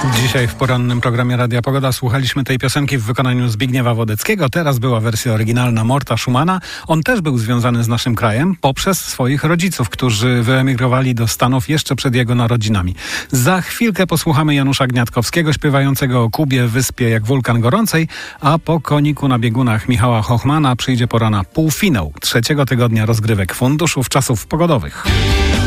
Dzisiaj w porannym programie Radia Pogoda słuchaliśmy tej piosenki w wykonaniu Zbigniewa Wodeckiego. Teraz była wersja oryginalna Morta Schumana. On też był związany z naszym krajem poprzez swoich rodziców, którzy wyemigrowali do Stanów jeszcze przed jego narodzinami. Za chwilkę posłuchamy Janusza Gniatkowskiego śpiewającego o Kubie, wyspie jak wulkan gorącej, a po koniku na biegunach Michała Hochmana przyjdzie pora na półfinał trzeciego tygodnia rozgrywek Funduszów Czasów Pogodowych.